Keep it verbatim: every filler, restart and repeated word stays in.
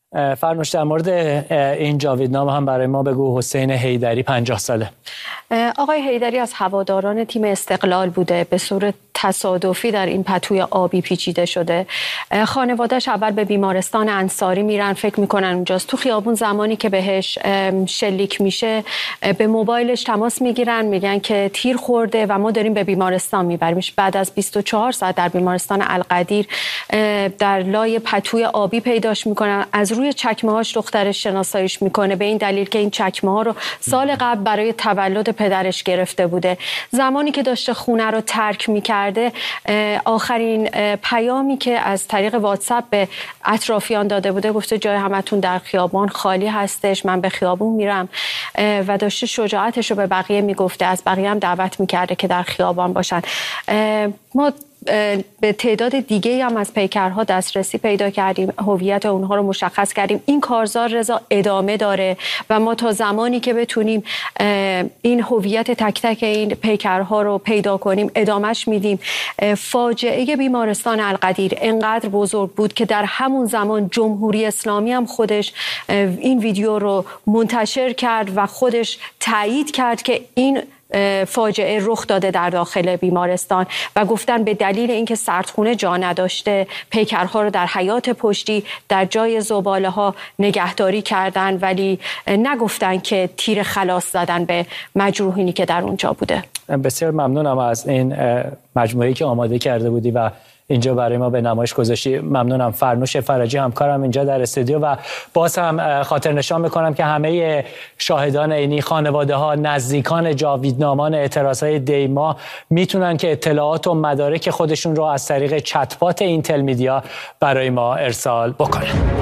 فرنوش، در مورد این جاویدنامه هم برای ما بگو. حسین حیدری پنجاه ساله. آقای حیدری از هواداران تیم استقلال بوده، به صورت تصادفی در این پتوی آبی پیچیده شده. خانواده‌اش اول به بیمارستان انصاری میرن، فکر میکنن اونجاست. تو خیابون زمانی که بهش شلیک میشه به موبایلش تماس میگیرن، میگن که تیر خورده و ما داریم به بیمارستان میبریمش. بعد از بیست و چهار ساعت در بیمارستان القدیر در لای پتوی آبی پیداش میکنن. از روی چکمه‌هاش دخترش شناساییش میکنه، به این دلیل که این چکمه‌ها رو سال قبل برای تولد پدرش گرفته بوده. زمانی که داشته خونه رو ترک میکرده، آخرین پیامی که از طریق واتساپ به اطرافیان داده بوده گفته جای همتون در خیابان خالی هستش، من به خیابون میرم، و داشته شجاعتش رو به بقیه میگفته، از بقیه هم دعوت میکرده که در خیابان باشن. ما به تعداد دیگه هم از پیکرها دسترسی پیدا کردیم، هویت اونها رو مشخص کردیم. این کارزار رضا ادامه داره و ما تا زمانی که بتونیم این هویت تک تک این پیکرها رو پیدا کنیم ادامهش میدیم. فاجعه بیمارستان القدیر انقدر بزرگ بود که در همون زمان جمهوری اسلامی هم خودش این ویدیو رو منتشر کرد و خودش تایید کرد که این فاجعه رخ داده در داخل بیمارستان و گفتن به دلیل اینکه سردخونه جا نداشته پیکرها رو در حیاط پشتی در جای زباله ها نگهداری کردن، ولی نگفتن که تیر خلاص زدن به مجروحینی که در اونجا بوده. بسیار ممنونم از این مجموعه‌ای که آماده کرده بودی و اینجا برای ما به نمایش گذاشتی. ممنونم. فرنوش فرجی همکارم اینجا در استودیو و باز هم خاطر نشان میکنم که همه شاهدان عینی، خانواده ها، نزدیکان جاویدنامان اعتراضهای دیما میتونن که اطلاعات و مدارک خودشون رو از طریق چتبات اینتل میدیا برای ما ارسال بکنن.